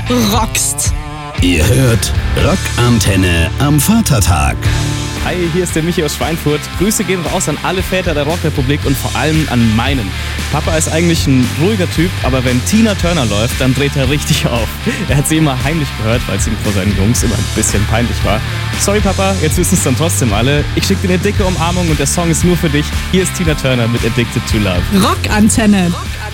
rockst. Ihr hört Rockantenne am Vatertag. Hi, hier ist der Michi aus Schweinfurt. Grüße gehen raus an alle Väter der Rockrepublik und vor allem an meinen. Papa ist eigentlich ein ruhiger Typ, aber wenn Tina Turner läuft, dann dreht er richtig auf. Er hat sie immer heimlich gehört, weil es ihm vor seinen Jungs immer ein bisschen peinlich war. Sorry Papa, jetzt wissen es dann trotzdem alle. Ich schicke dir eine dicke Umarmung und der Song ist nur für dich. Hier ist Tina Turner mit Addicted to Love. Rockantenne.